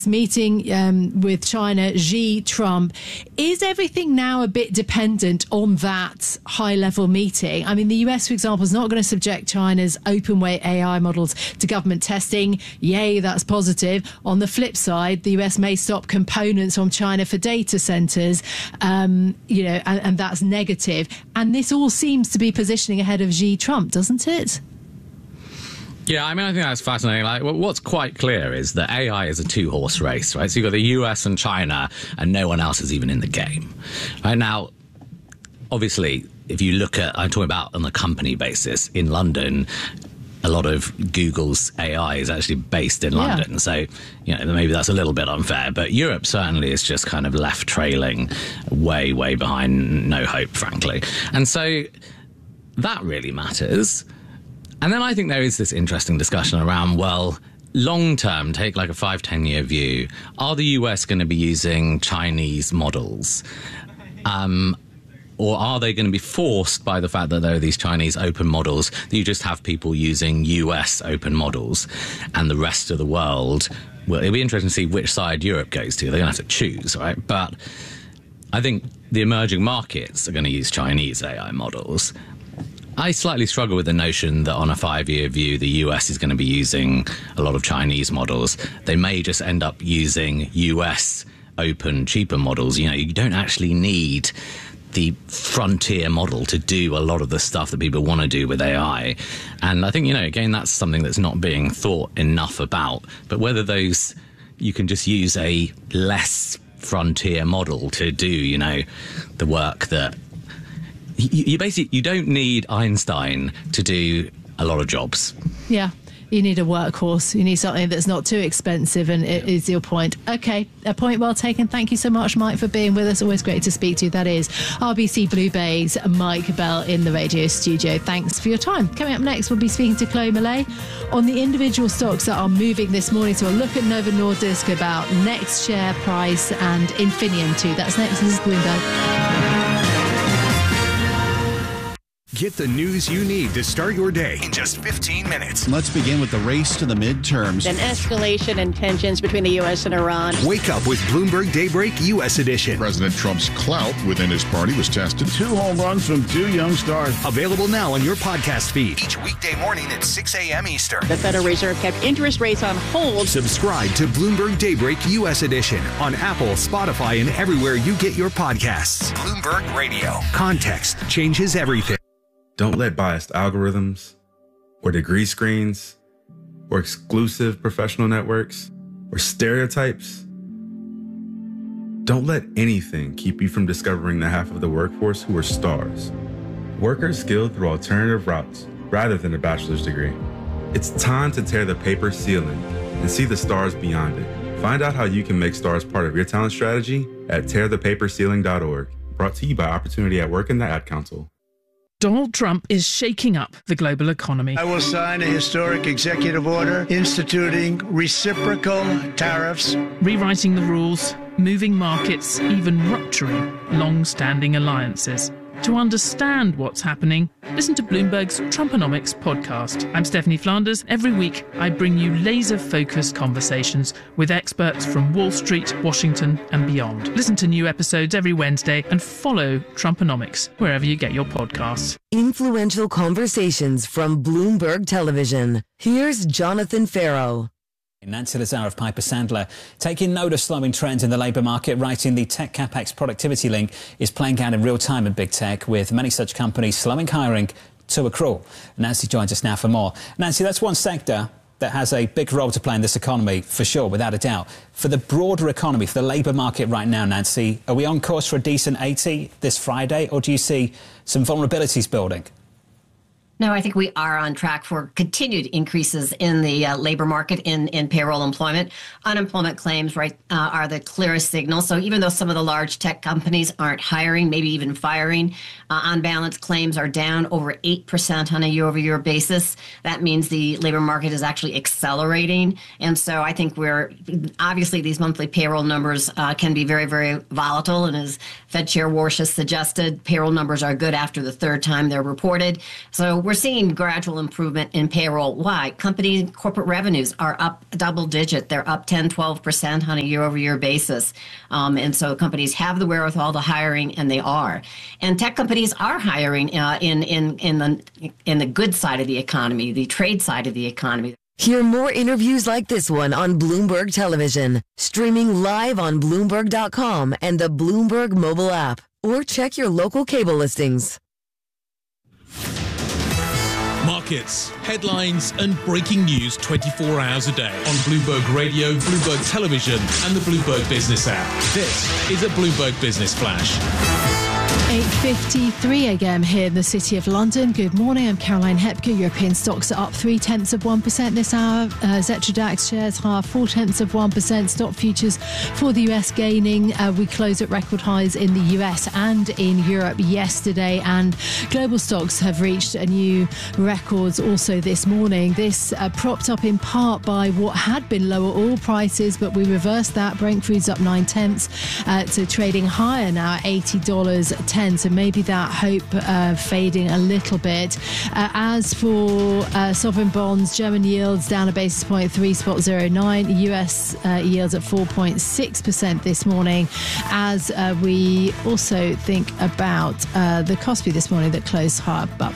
meeting with China, Xi, Trump. Is everything now a bit dependent on that high-level meeting? I mean, the US, for example, is not going to subject China's open-weight AI models to government testing. Yay, that's positive. On the flip side, the US may stop components from China for data centers, and that's negative. And this all seems to be positioning ahead of Xi-Trump, doesn't it? Yeah, I mean, I think that's fascinating. Like, what's quite clear is that AI is a two-horse race, right? So you've got the US and China, and no one else is even in the game. Right now, obviously, if you look at, I'm talking about on a company basis, in London, a lot of Google's AI is actually based in London. So, maybe that's a little bit unfair, but Europe certainly is just kind of left trailing way, way behind, no hope, frankly. And so that really matters. And then I think there is this interesting discussion around, well, long term, take like a 5-10 year view, are the US going to be using Chinese models? Or are they going to be forced by the fact that there are these Chinese open models that you just have people using US open models and the rest of the world? Well, it'll be interesting to see which side Europe goes to. They're going to have to choose, right? But I think the emerging markets are going to use Chinese AI models. I slightly struggle with the notion that on a 5-year view, the US is going to be using a lot of Chinese models. They may just end up using US open, cheaper models. You don't actually need the frontier model to do a lot of the stuff that people want to do with AI. And I think, again, that's something that's not being thought enough about. But whether you can just use a less frontier model to do, the work that you don't need Einstein to do a lot of jobs. Yeah. You need a workhorse. You need something that's not too expensive, and it is your point. Okay, a point well taken. Thank you so much, Mike, for being with us. Always great to speak to you. That is RBC Bluebay's Mike Bell in the radio studio. Thanks for your time. Coming up next, we'll be speaking to Chloe Millay on the individual stocks that are moving this morning. So we'll look at Novo Nordisk, about next share price, and Infineon too. That's next. This is Bloomberg. Get the news you need to start your day in just 15 minutes. Let's begin with the race to the midterms. An escalation in tensions between the U.S. and Iran. Wake up with Bloomberg Daybreak U.S. edition. President Trump's clout within his party was tested. 2 home runs from 2 young stars. Available now on your podcast feed. Each weekday morning at 6 a.m. Eastern. The Federal Reserve kept interest rates on hold. Subscribe to Bloomberg Daybreak U.S. edition on Apple, Spotify, and everywhere you get your podcasts. Bloomberg Radio. Context changes everything. Don't let biased algorithms or degree screens or exclusive professional networks or stereotypes. Don't let anything keep you from discovering the half of the workforce who are stars. Workers skilled through alternative routes rather than a bachelor's degree. It's time to tear the paper ceiling and see the stars beyond it. Find out how you can make stars part of your talent strategy at tearthepaperceiling.org. Brought to you by Opportunity at Work and the Ad Council. Donald Trump is shaking up the global economy. I will sign a historic executive order instituting reciprocal tariffs, rewriting the rules, moving markets, even rupturing long-standing alliances. To understand what's happening, listen to Bloomberg's Trumponomics podcast. I'm Stephanie Flanders. Every week, I bring you laser-focused conversations with experts from Wall Street, Washington, and beyond. Listen to new episodes every Wednesday and follow Trumponomics wherever you get your podcasts. Influential conversations from Bloomberg Television. Here's Jonathan Farrow. Nancy Lazar of Piper Sandler taking note of slowing trends in the labour market, writing the tech capex productivity link is playing out in real time in big tech, with many such companies slowing hiring to accrual. Nancy joins us now for more. Nancy, that's one sector that has a big role to play in this economy, for sure, without a doubt. For the broader economy, for the labour market right now, Nancy, are we on course for a decent 80 this Friday, or do you see some vulnerabilities building? No, I think we are on track for continued increases in the labor market in payroll employment. Unemployment claims, are the clearest signal. So even though some of the large tech companies aren't hiring, maybe even firing, on balance, claims are down over 8% on a year-over-year basis. That means the labor market is actually accelerating. And so I think obviously these monthly payroll numbers can be very, very volatile. And as Fed Chair Warsh has suggested, payroll numbers are good after the third time they're reported. So we're seeing gradual improvement in payroll. Why? Company corporate revenues are up double digit. They're up 10, 12% on a year-over-year basis. And so companies have the wherewithal to hiring, and they are. And tech companies are hiring in the good side of the economy, the trade side of the economy. Hear more interviews like this one on Bloomberg Television, streaming live on Bloomberg.com and the Bloomberg mobile app, or check your local cable listings. Markets, headlines, and breaking news 24 hours a day on Bloomberg Radio, Bloomberg Television, and the Bloomberg Business app. This is a Bloomberg Business Flash. 8:53 a.m. here in the City of London. Good morning, I'm Caroline Hepker. European stocks are up 0.3% this hour. Xetra DAX shares are 0.4%. Stock futures for the US gaining. We close at record highs in the US and in Europe yesterday, and global stocks have reached a new records also this morning. This propped up in part by what had been lower oil prices, but we reversed that. Brent crude's up 0.9 to trading higher now at $80.10. So maybe that hope fading a little bit. As for sovereign bonds, German yields down a basis point, 3.09. US yields at 4.6% this morning. As we also think about the Kospi this morning that closed high, about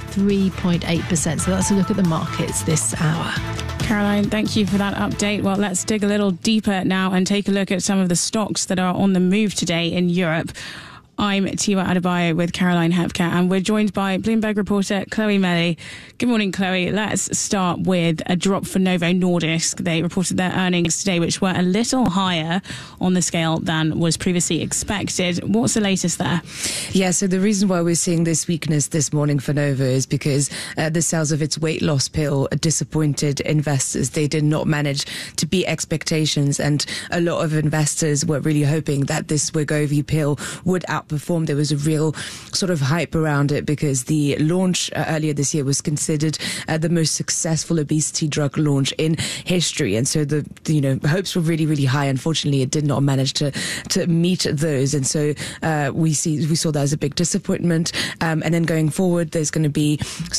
3.8%. So that's a look at the markets this hour. Caroline, thank you for that update. Well, let's dig a little deeper now and take a look at some of the stocks that are on the move today in Europe. I'm Tiwa Adebayo with Caroline Hepker, and we're joined by Bloomberg reporter Chloe Melly. Good morning, Chloe. Let's start with a drop for Novo Nordisk. They reported their earnings today, which were a little higher on the scale than was previously expected. What's the latest there? Yeah, so the reason why we're seeing this weakness this morning for Novo is because the sales of its weight loss pill disappointed investors. They did not manage to beat expectations, and a lot of investors were really hoping that this Wegovy pill would outperform. There was a real sort of hype around it because the launch earlier this year was considered the most successful obesity drug launch in history, and so the hopes were really, really high. Unfortunately, it did not manage to meet those, and so we saw that as a big disappointment. And then going forward, there's going to be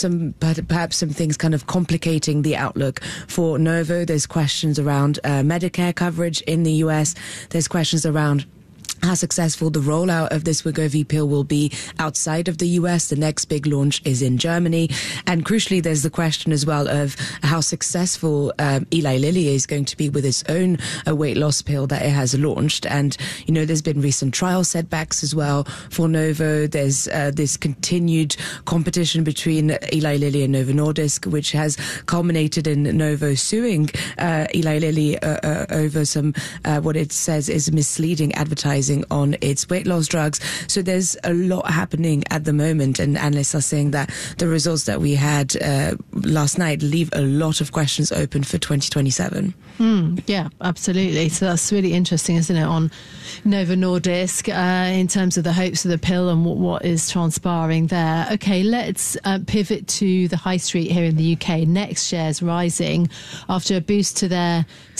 perhaps some things kind of complicating the outlook for Novo. There's questions around Medicare coverage in the US. There's questions around how successful the rollout of this Wegovy pill will be outside of the US. The next big launch is in Germany. And crucially, there's the question as well of how successful Eli Lilly is going to be with its own weight loss pill that it has launched. And, there's been recent trial setbacks as well for Novo. There's this continued competition between Eli Lilly and Novo Nordisk, which has culminated in Novo suing Eli Lilly over some what it says is misleading advertising on its weight loss drugs. So there's a lot happening at the moment, and analysts are saying that the results that we had last night leave a lot of questions open for 2027. Yeah, absolutely. So that's really interesting, isn't it, on Novo Nordisk in terms of the hopes of the pill and what is transpiring there. Okay, let's pivot to the high street here in the UK. Next shares rising after a boost to their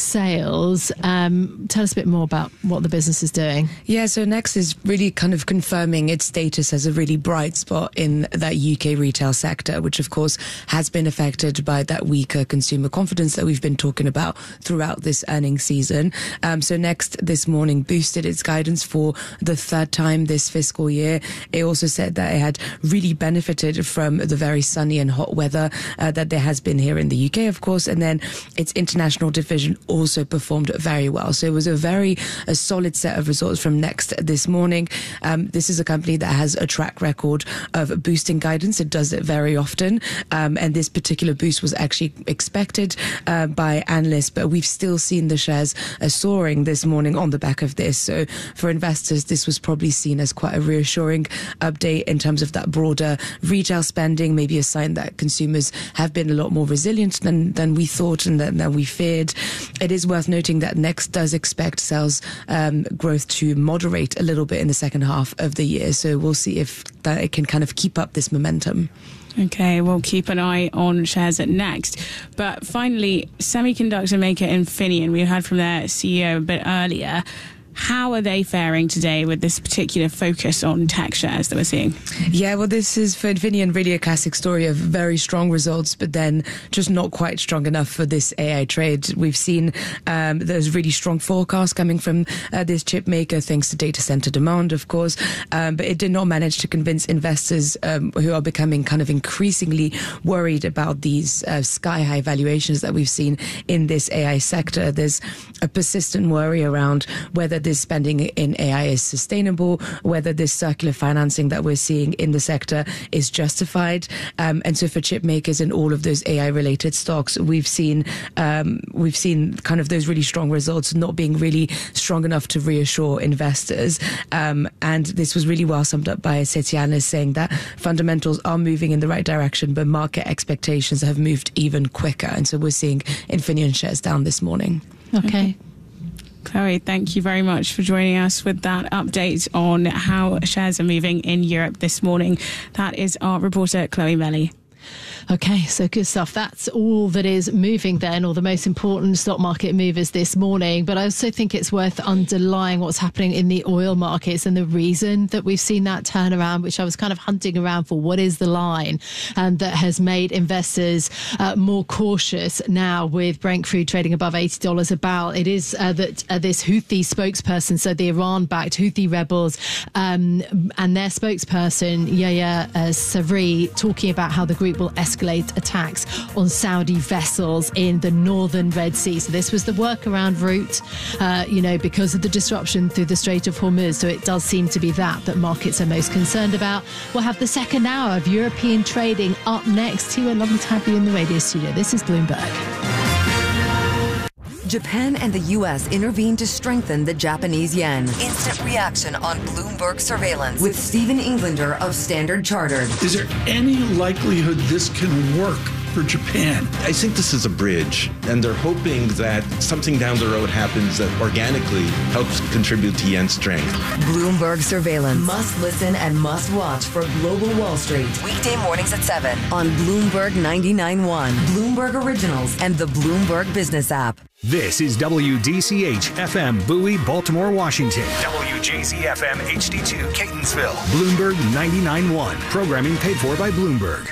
sales. Tell us a bit more about what the business is doing. Yeah, so Next is really kind of confirming its status as a really bright spot in that UK retail sector, which of course has been affected by that weaker consumer confidence that we've been talking about throughout this earnings season. So Next this morning boosted its guidance for the third time this fiscal year. It also said that it had really benefited from the very sunny and hot weather that there has been here in the UK, of course, and then its international division also performed very well. So it was a solid set of results from Next this morning. This is a company that has a track record of boosting guidance. It does it very often, and this particular boost was actually expected by analysts, but we've still seen the shares soaring this morning on the back of this. So for investors, this was probably seen as quite a reassuring update in terms of that broader retail spending, maybe a sign that consumers have been a lot more resilient than we thought and than we feared. It is worth noting that Next does expect sales growth to moderate a little bit in the second half of the year. So we'll see if that it can kind of keep up this momentum. Okay, we'll keep an eye on shares at Next. But finally, semiconductor maker Infineon, we heard from their CEO a bit earlier, How are they faring today with this particular focus on tech shares that we're seeing? Yeah, well, this is for Infineon really a classic story of very strong results, but then just not quite strong enough for this AI trade. We've seen there's really strong forecasts coming from this chip maker, thanks to data center demand, of course, but it did not manage to convince investors who are becoming kind of increasingly worried about these sky-high valuations that we've seen in this AI sector. There's a persistent worry around whether this spending in AI is sustainable, whether this circular financing that we're seeing in the sector is justified. And so for chip makers and all of those AI-related stocks, we've seen kind of those really strong results not being really strong enough to reassure investors. And this was really well summed up by Setianis, saying that fundamentals are moving in the right direction, but market expectations have moved even quicker. And so we're seeing Infineon shares down this morning. Okay. Chloe, thank you very much for joining us with that update on how shares are moving in Europe this morning. That is our reporter, Chloe Melly. Okay, so good stuff. That's all that is moving then, or the most important stock market movers this morning. But I also think it's worth underlying what's happening in the oil markets and the reason that we've seen that turnaround, which I was kind of hunting around for. What is the line that has made investors more cautious now with Brent crude trading above $80 a barrel? It is that this Houthi spokesperson, so the Iran-backed Houthi rebels, and their spokesperson, Yahya Saree, talking about how the group will escalate attacks on Saudi vessels in the northern Red Sea. So this was the workaround route, because of the disruption through the Strait of Hormuz. So it does seem to be that markets are most concerned about. We'll have the second hour of European trading up next. Tia, lovely to have you in the radio studio. This is Bloomberg. Japan and the U.S. intervened to strengthen the Japanese yen. Instant reaction on Bloomberg surveillance with Stephen Englander of Standard Chartered. Is there any likelihood this can work for Japan? I think this is a bridge, and they're hoping that something down the road happens that organically helps contribute to yen's strength. Bloomberg surveillance. Must listen and must watch for Global Wall Street. Weekday mornings at 7 on Bloomberg 99.1, Bloomberg Originals, and the Bloomberg Business app. This is WDCH FM Bowie, Baltimore, Washington. WJZ FM HD2 Catonsville. Bloomberg 99.1. Programming paid for by Bloomberg.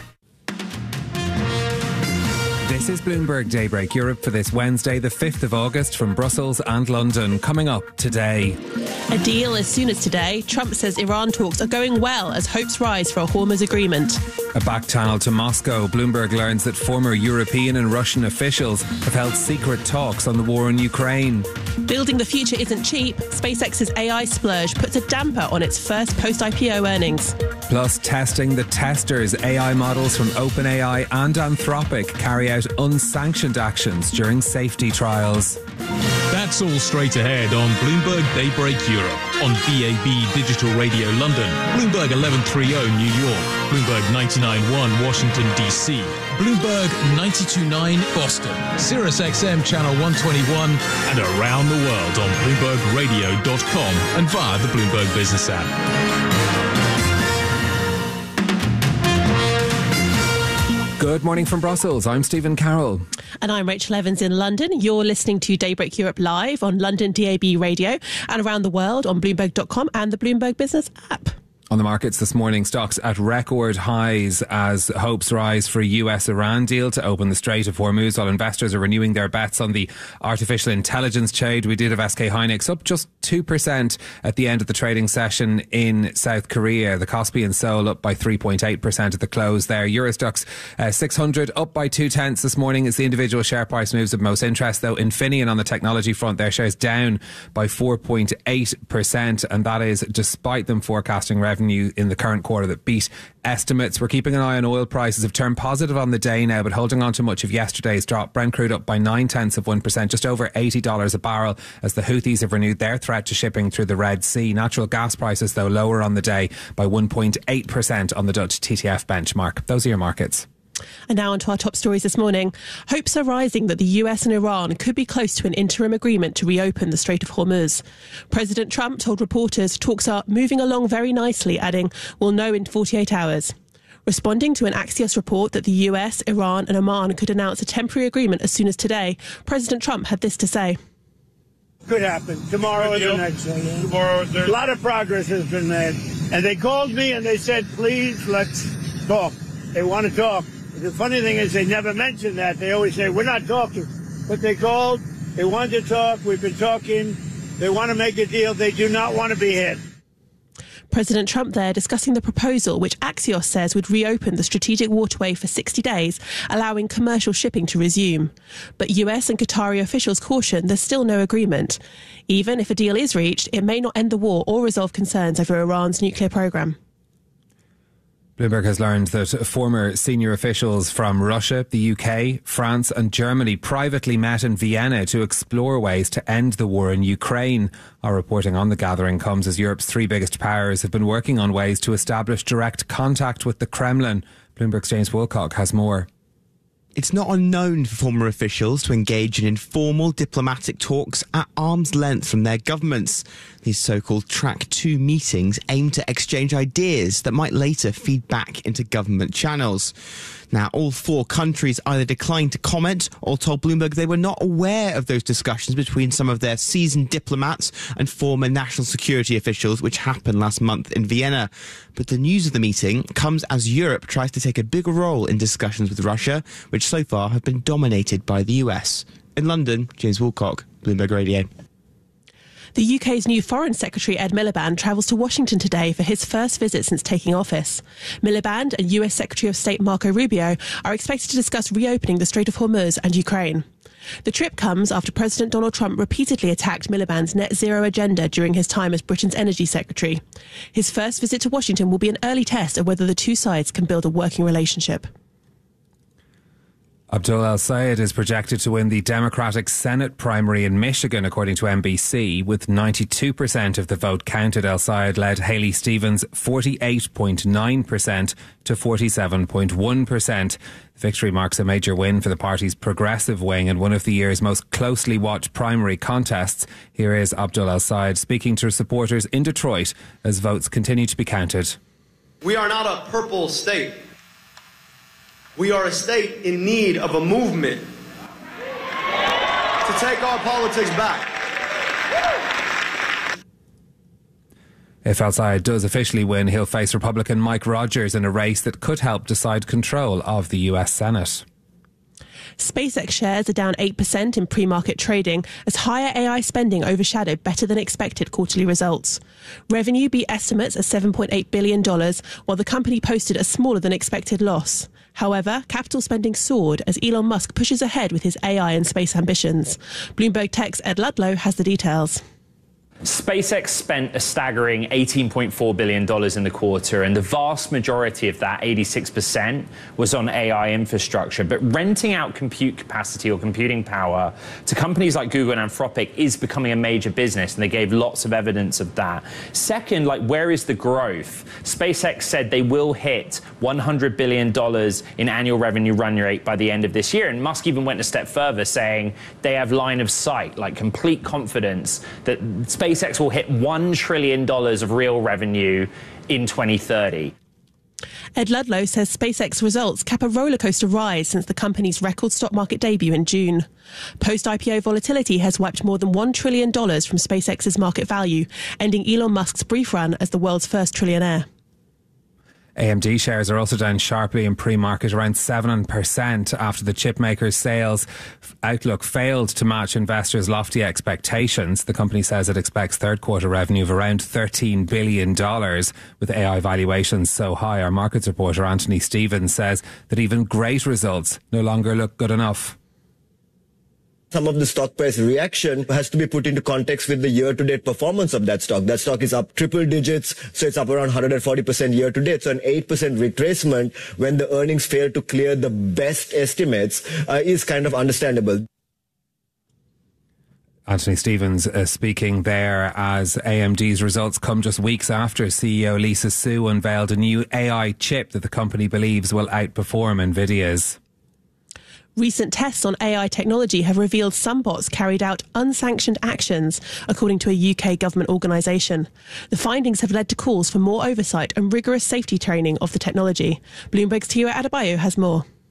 This is Bloomberg Daybreak Europe for this Wednesday, the 5th of August, from Brussels and London. Coming up today. A deal as soon as today. Trump says Iran talks are going well as hopes rise for a Hormuz agreement. A back channel to Moscow. Bloomberg learns that former European and Russian officials have held secret talks on the war in Ukraine. Building the future isn't cheap. SpaceX's AI splurge puts a damper on its first post-IPO earnings. Plus, testing the testers. AI models from OpenAI and Anthropic carry out unsanctioned actions during safety trials. That's all straight ahead on Bloomberg Daybreak Europe, on DAB Digital Radio London, Bloomberg 1130 New York, Bloomberg 99.1 Washington DC, Bloomberg 92.9 Boston, Sirius XM Channel 121, and around the world on BloombergRadio.com and via the Bloomberg Business app. Good morning from Brussels. I'm Stephen Carroll. And I'm Rachel Evans in London. You're listening to Daybreak Europe live on London DAB Radio and around the world on Bloomberg.com and the Bloomberg Business app. On the markets this morning, stocks at record highs as hopes rise for a US-Iran deal to open the Strait of Hormuz, while investors are renewing their bets on the artificial intelligence trade. We did have SK Hynix up just 2% at the end of the trading session in South Korea. The Kospi and Seoul up by 3.8% at the close there. Eurostoxx 600 up by 0.2 this morning as the individual share price moves of most interest, though Infineon on the technology front, their shares down by 4.8%, and that is despite them forecasting revenue in the current quarter that beat estimates. We're keeping an eye on oil prices. Have turned positive on the day now, but holding on to much of yesterday's drop. Brent crude up by 0.9%, just over $80 a barrel, as the Houthis have renewed their threat to shipping through the Red Sea. Natural gas prices, though, lower on the day by 1.8% on the Dutch TTF benchmark. Those are your markets. And now on to our top stories this morning. Hopes are rising that the US and Iran could be close to an interim agreement to reopen the Strait of Hormuz. President Trump told reporters talks are moving along very nicely, adding, "We'll know in 48 hours. Responding to an Axios report that the US, Iran and Oman could announce a temporary agreement as soon as today, President Trump had this to say. Could happen tomorrow or the next day. Tomorrow, a lot of progress has been made. And they called me and they said, please, let's talk. They want to talk. The funny thing is they never mention that. They always say, we're not talking. But they called. They wanted to talk. We've been talking. They want to make a deal. They do not want to be hit. President Trump there discussing the proposal which Axios says would reopen the strategic waterway for 60 days, allowing commercial shipping to resume. But US and Qatari officials caution there's still no agreement. Even if a deal is reached, it may not end the war or resolve concerns over Iran's nuclear program. Bloomberg has learned that former senior officials from Russia, the UK, France and Germany privately met in Vienna to explore ways to end the war in Ukraine. Our reporting on the gathering comes as Europe's three biggest powers have been working on ways to establish direct contact with the Kremlin. Bloomberg's James Wilcock has more. It's not unknown for former officials to engage in informal diplomatic talks at arm's length from their governments. These so-called Track 2 meetings aim to exchange ideas that might later feed back into government channels. Now, all four countries either declined to comment or told Bloomberg they were not aware of those discussions between some of their seasoned diplomats and former national security officials, which happened last month in Vienna. But the news of the meeting comes as Europe tries to take a bigger role in discussions with Russia, which so far have been dominated by the US. In London, James Wilcock, Bloomberg Radio. The UK's new Foreign Secretary Ed Miliband travels to Washington today for his first visit since taking office. Miliband and US Secretary of State Marco Rubio are expected to discuss reopening the Strait of Hormuz and Ukraine. The trip comes after President Donald Trump repeatedly attacked Miliband's net zero agenda during his time as Britain's energy secretary. His first visit to Washington will be an early test of whether the two sides can build a working relationship. Abdul El-Sayed is projected to win the Democratic Senate primary in Michigan, according to NBC. With 92% of the vote counted, El-Sayed led Haley Stevens 48.9% to 47.1%. The victory marks a major win for the party's progressive wing and one of the year's most closely watched primary contests. Here is Abdul El-Sayed speaking to supporters in Detroit as votes continue to be counted. We are not a purple state. We are a state in need of a movement to take our politics back. If El-Sayed does officially win, he'll face Republican Mike Rogers in a race that could help decide control of the US Senate. SpaceX shares are down 8% in pre-market trading as higher AI spending overshadowed better than expected quarterly results. Revenue beat estimates at $7.8 billion, while the company posted a smaller than expected loss. However, capital spending soared as Elon Musk pushes ahead with his AI and space ambitions. Bloomberg Tech's Ed Ludlow has the details. SpaceX spent a staggering $18.4 billion in the quarter, and the vast majority of that, 86%, was on AI infrastructure. But renting out compute capacity or computing power to companies like Google and Anthropic is becoming a major business, and they gave lots of evidence of that. Second, where is the growth? SpaceX said they will hit $100 billion in annual revenue run rate by the end of this year, and Musk even went a step further, saying they have line of sight, complete confidence that SpaceX will hit $1 trillion of real revenue in 2030. Ed Ludlow says SpaceX results cap a rollercoaster rise since the company's record stock market debut in June. Post-IPO volatility has wiped more than $1 trillion from SpaceX's market value, ending Elon Musk's brief run as the world's first trillionaire. AMD shares are also down sharply in pre-market, around 7% after the chipmaker's sales outlook failed to match investors' lofty expectations. The company says it expects third quarter revenue of around $13 billion. With AI valuations so high, our markets reporter Anthony Stevens says that even great results no longer look good enough. Some of the stock price reaction has to be put into context with the year-to-date performance of that stock. That stock is up triple digits, so it's up around 140% year-to-date. So an 8% retracement when the earnings fail to clear the best estimates is kind of understandable. Anthony Stevens speaking there as AMD's results come just weeks after CEO Lisa Su unveiled a new AI chip that the company believes will outperform NVIDIA's. Recent tests on AI technology have revealed some bots carried out unsanctioned actions, according to a UK government organisation. The findings have led to calls for more oversight and rigorous safety training of the technology. Bloomberg's Tiwa Adebayo has more.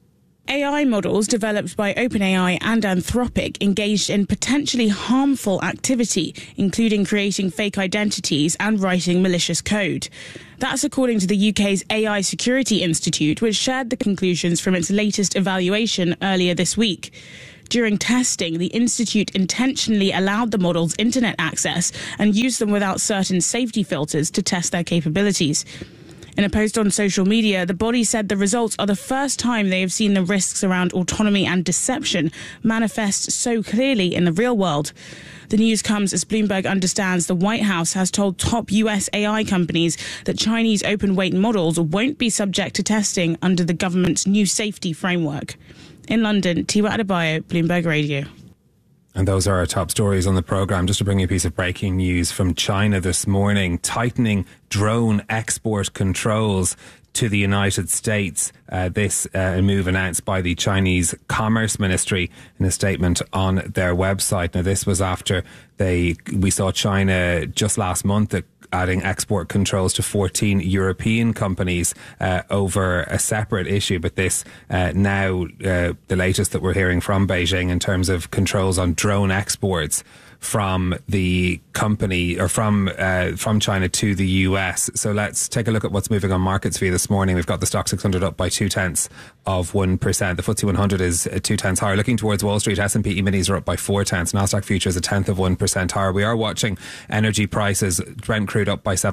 AI models developed by OpenAI and Anthropic engaged in potentially harmful activity, including creating fake identities and writing malicious code. That's according to the UK's AI Security Institute, which shared the conclusions from its latest evaluation earlier this week. During testing, the Institute intentionally allowed the models internet access and used them without certain safety filters to test their capabilities. In a post on social media, the body said the results are the first time they have seen the risks around autonomy and deception manifest so clearly in the real world. The news comes as Bloomberg understands the White House has told top US AI companies that Chinese open-weight models won't be subject to testing under the government's new safety framework. In London, Tiwa Adebayo, Bloomberg Radio. And those are our top stories on the programme. Just to bring you a piece of breaking news from China this morning, tightening drone export controls to the United States. This move announced by the Chinese Commerce Ministry in a statement on their website. Now, this was after we saw China just last month adding export controls to 14 European companies over a separate issue. But this now, the latest that we're hearing from Beijing in terms of controls on drone exports from the company or from China to the US. So let's take a look at what's moving on markets for you this morning. We've got the Stock 600 up by 0.2%. The FTSE 100 is 0.2 higher. Looking towards Wall Street, S&P E-minis are up by 0.4. Nasdaq futures 0.1% higher. We are watching energy prices. Brent crude up by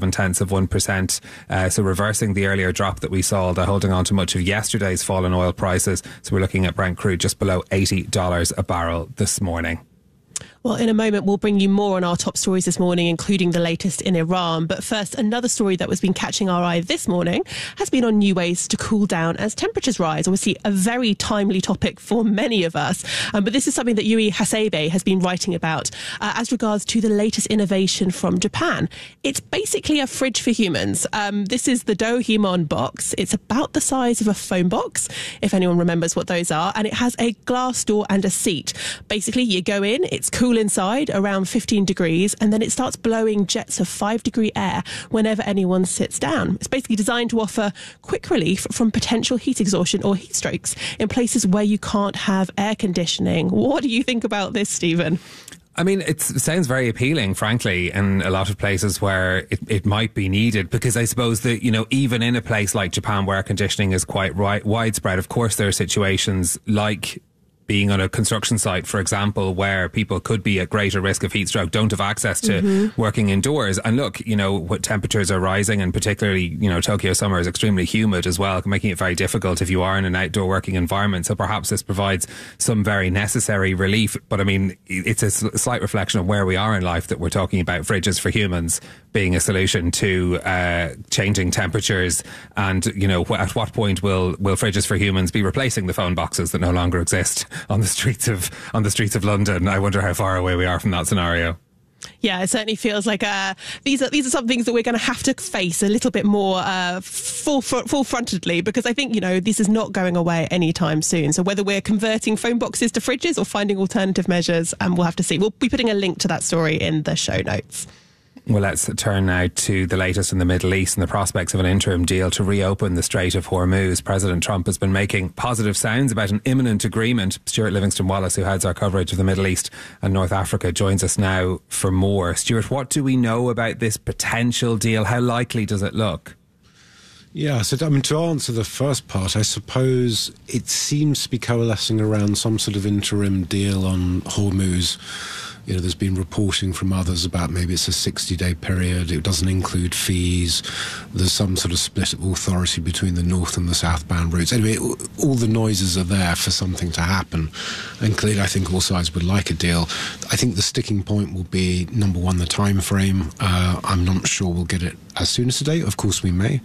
0.7%. So reversing the earlier drop that we saw, they're holding on to much of yesterday's fall in oil prices. So we're looking at Brent crude just below $80 a barrel this morning. Well, in a moment, we'll bring you more on our top stories this morning, including the latest in Iran. But first, another story that has been catching our eye this morning has been on new ways to cool down as temperatures rise. Obviously, a very timely topic for many of us. But this is something that Yui Hasebe has been writing about as regards to the latest innovation from Japan. It's basically a fridge for humans. This is the Dohimon box. It's about the size of a phone box, if anyone remembers what those are. And it has a glass door and a seat. Basically, you go in, it's cool inside around 15 degrees, and then it starts blowing jets of 5-degree air whenever anyone sits down. It's basically designed to offer quick relief from potential heat exhaustion or heat strokes in places where you can't have air conditioning. What do you think about this, Stephen? I mean, it sounds very appealing, frankly, in a lot of places where it might be needed, because I suppose that, you know, even in a place like Japan where air conditioning is quite widespread, of course, there are situations like being on a construction site, for example, where people could be at greater risk of heat stroke, don't have access to working indoors. And look, you know, what temperatures are rising, and particularly, you know, Tokyo summer is extremely humid as well, making it very difficult if you are in an outdoor working environment. So perhaps this provides some very necessary relief. But I mean, it's a slight reflection of where we are in life that we're talking about fridges for humans being a solution to changing temperatures. And, you know, at what point will fridges for humans be replacing the phone boxes that no longer exist on the streets of London? I wonder how far away we are from that scenario. Yeah, it certainly feels like these are some things that we're going to have to face a little bit more full-frontedly, because I think, you know, this is not going away anytime soon. So whether we're converting phone boxes to fridges or finding alternative measures, we'll have to see. We'll be putting a link to that story in the show notes. Well, let's turn now to the latest in the Middle East and the prospects of an interim deal to reopen the Strait of Hormuz. President Trump has been making positive sounds about an imminent agreement. Stuart Livingston-Wallace, who heads our coverage of the Middle East and North Africa, joins us now for more. Stuart, what do we know about this potential deal? How likely does it look? Yeah, so I mean, to answer the first part, I suppose it seems to be coalescing around some sort of interim deal on Hormuz. You know, there's been reporting from others about maybe it's a 60-day period. It doesn't include fees. There's some sort of split of authority between the north and the southbound routes. Anyway, all the noises are there for something to happen. And clearly, I think all sides would like a deal. I think the sticking point will be, number one, the time frame. I'm not sure we'll get it as soon as today. Of course, we may.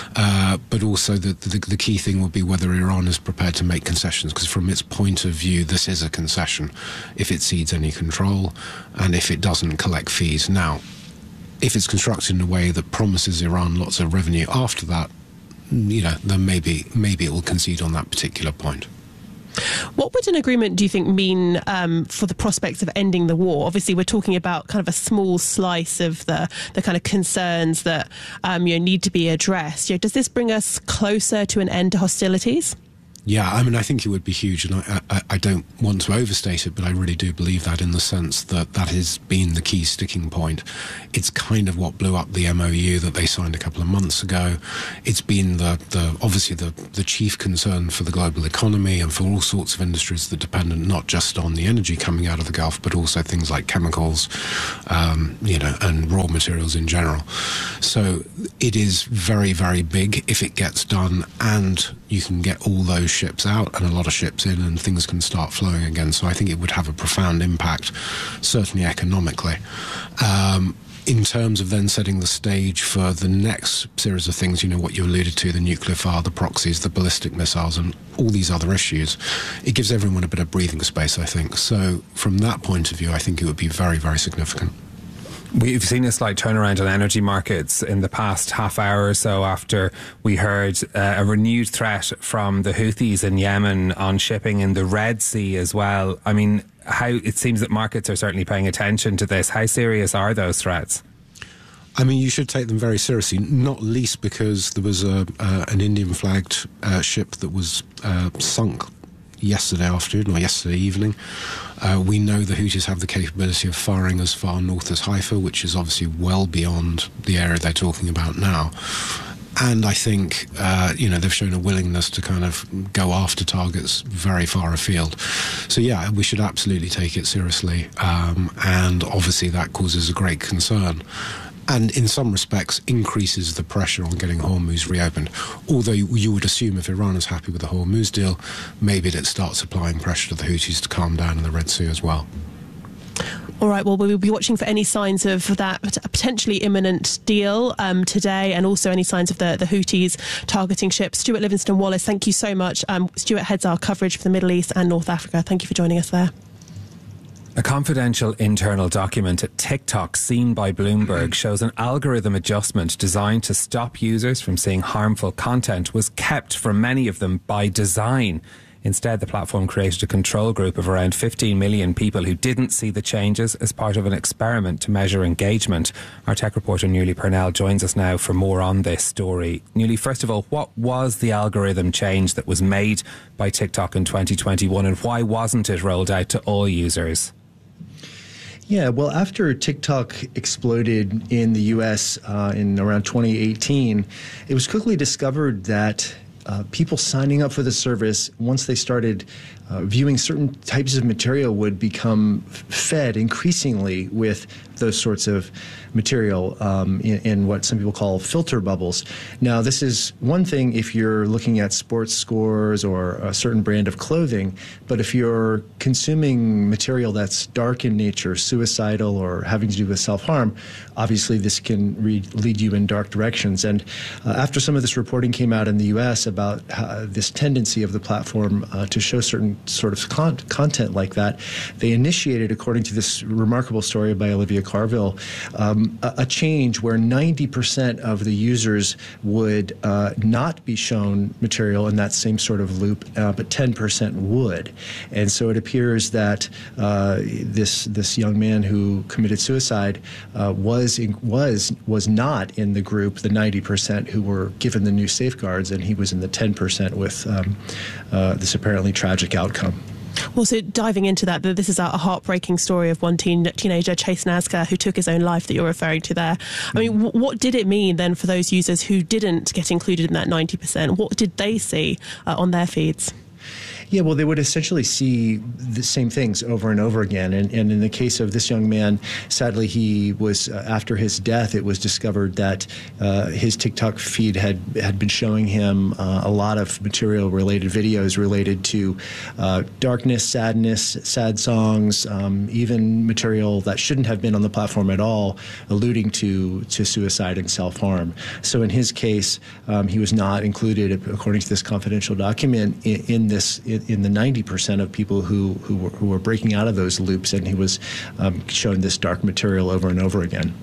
But also, the key thing will be whether Iran is prepared to make concessions, because from its point of view, this is a concession if it cedes any control and if it doesn't collect fees. Now, if it's constructed in a way that promises Iran lots of revenue after that, you know, then maybe it will concede on that particular point. What would an agreement, do you think, mean for the prospects of ending the war? Obviously, we're talking about kind of a small slice of the kind of concerns that need to be addressed. Does this bring us closer to an end to hostilities? Yeah, I mean, I think it would be huge, and I don't want to overstate it, but I really do believe that, in the sense that that has been the key sticking point. It's kind of what blew up the MOU that they signed a couple of months ago. It's been obviously the chief concern for the global economy and for all sorts of industries that are dependent not just on the energy coming out of the Gulf, but also things like chemicals, and raw materials in general. So it is very, very big if it gets done, and you can get all those ships out and a lot of ships in, and things can start flowing again. So I think it would have a profound impact, certainly economically. In terms of then setting the stage for the next series of things, what you alluded to, the nuclear fire, the proxies, the ballistic missiles, and all these other issues, it gives everyone a bit of breathing space, I think. So from that point of view, I think it would be very, very significant. We've seen a slight turnaround in energy markets in the past half hour or so after we heard a renewed threat from the Houthis in Yemen on shipping in the Red Sea as well. I mean, it seems that markets are certainly paying attention to this. How serious are those threats? I mean, you should take them very seriously, not least because there was an Indian-flagged ship that was sunk yesterday afternoon or yesterday evening. We know the Houthis have the capability of firing as far north as Haifa, which is obviously well beyond the area they're talking about now. And I think, they've shown a willingness to kind of go after targets very far afield. So, yeah, we should absolutely take it seriously. And obviously that causes a great concern. And in some respects increases the pressure on getting Hormuz reopened. Although you would assume if Iran is happy with the Hormuz deal, maybe it starts applying pressure to the Houthis to calm down in the Red Sea as well. All right, well, we'll be watching for any signs of that potentially imminent deal today, and also any signs of the Houthis targeting ships. Stuart Livingston-Wallace, thank you so much. Stuart heads our coverage for the Middle East and North Africa. Thank you for joining us there. A confidential internal document at TikTok seen by Bloomberg shows an algorithm adjustment designed to stop users from seeing harmful content was kept from many of them by design. Instead, the platform created a control group of around 15 million people who didn't see the changes as part of an experiment to measure engagement. Our tech reporter, Newly Purnell, joins us now for more on this story. Newly, first of all, what was the algorithm change that was made by TikTok in 2021, and why wasn't it rolled out to all users? Yeah, well, after TikTok exploded in the U.S. In around 2018, it was quickly discovered that people signing up for the service, once they started viewing certain types of material, would become fed increasingly with those sorts of material in what some people call filter bubbles. Now, this is one thing if you're looking at sports scores or a certain brand of clothing, but if you're consuming material that's dark in nature, suicidal, or having to do with self-harm, obviously this can lead you in dark directions. And after some of this reporting came out in the U.S. about this tendency of the platform to show certain sort of content like that, they initiated, according to this remarkable story by Olivia Carville, a change where 90% of the users would not be shown material in that same sort of loop, but 10% would. And so it appears that this young man who committed suicide was not in the group, the 90% who were given the new safeguards, and he was in the 10% with this apparently tragic outcome. Well, so diving into that, this is a heartbreaking story of one teenager, Chase Nazca, who took his own life that you're referring to there. I mean, what did it mean then for those users who didn't get included in that 90%? What did they see on their feeds? Yeah, well, they would essentially see the same things over and over again. And in the case of this young man, sadly, he was, after his death, it was discovered that his TikTok feed had been showing him a lot of material-related videos related to darkness, sadness, sad songs, even material that shouldn't have been on the platform at all, alluding to suicide and self-harm. So in his case, he was not included, according to this confidential document, in the 90% of people who were breaking out of those loops, and he was shown this dark material over and over again.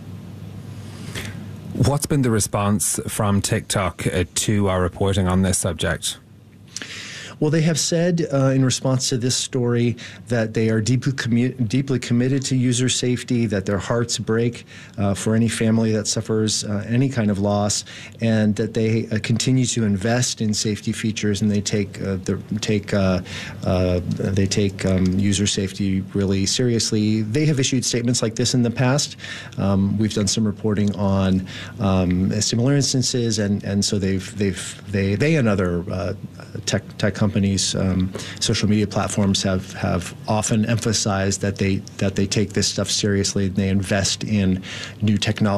What's been the response from TikTok to our reporting on this subject? Well, they have said in response to this story that they are deeply committed to user safety, that their hearts break for any family that suffers any kind of loss, and that they continue to invest in safety features, and they take user safety really seriously. They have issued statements like this in the past. We've done some reporting on similar instances, and so they and other tech companies, social media platforms have often emphasized that they take this stuff seriously and they invest in new technology